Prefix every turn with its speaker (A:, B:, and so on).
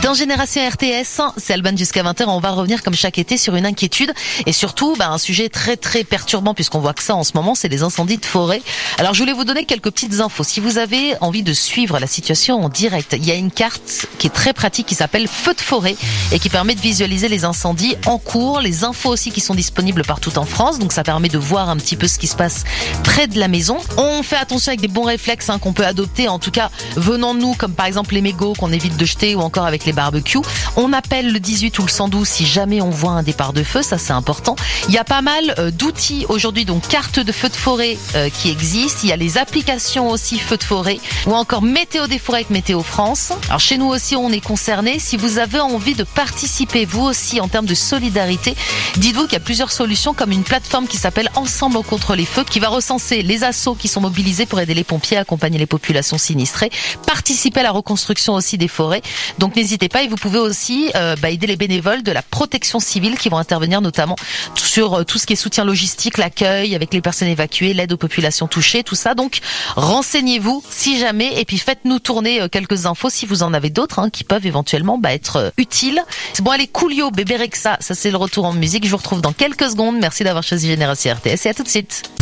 A: Dans Génération RTS, c'est Alban jusqu'à 20h. On va revenir comme chaque été sur une inquiétude et surtout un sujet très très perturbant puisqu'on voit que ça en ce moment, c'est les incendies de forêt. Alors je voulais vous donner quelques petites infos. Si vous avez envie de suivre la situation en direct, il y a une carte qui est très pratique qui s'appelle Feu de forêt et qui permet de visualiser les incendies en cours, les infos aussi qui sont disponibles partout en France. Donc ça permet de voir un petit peu ce qui se passe près de la maison. On fait attention avec des bons réflexes qu'on peut adopter, en tout cas venant de nous, comme par exemple les mégots qu'on évite de jeter ou encore avec les barbecues. On appelle le 18 ou le 112 si jamais on voit un départ de feu, ça c'est important. Il y a pas mal d'outils aujourd'hui, donc carte de feu de forêt qui existe. Il y a les applications aussi feu de forêt ou encore météo des forêts avec Météo France. Alors chez nous aussi on est concernés. Si vous avez envie de participer vous aussi en termes de solidarité, dites-vous qu'il y a plusieurs solutions comme une plateforme qui s'appelle Ensemble contre les feux qui va recenser les assos qui sont mobilisés pour aider les pompiers à accompagner les populations sinistrées, participer à la reconstruction aussi des forêts. Donc n'hésitez pas et vous pouvez aussi aider les bénévoles de la protection civile qui vont intervenir notamment sur tout ce qui est soutien logistique, l'accueil avec les personnes évacuées, l'aide aux populations touchées, tout ça. Donc renseignez-vous si jamais et puis faites-nous tourner quelques infos si vous en avez d'autres qui peuvent éventuellement être utiles. Bon allez, Coolio, Bébé Rexha, ça c'est le retour en musique. Je vous retrouve dans quelques secondes. Merci d'avoir choisi Génération RTS et à tout de suite.